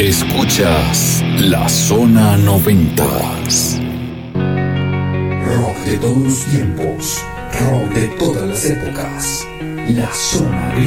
Escuchas La Zona 90. Rock de todos los tiempos, rock de todas las épocas. La Zona